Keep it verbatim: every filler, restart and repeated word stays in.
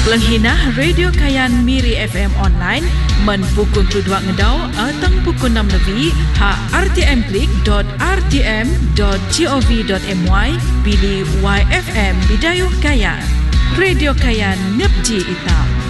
Penghinah Radio Kayan Miri F M online men pukul dua ngedau atau pukul enam lebih ha r t m klik dot r t m dot gov dot my pilih Y F M Bidayuh Kayan. Radio Kayan ngepji itau.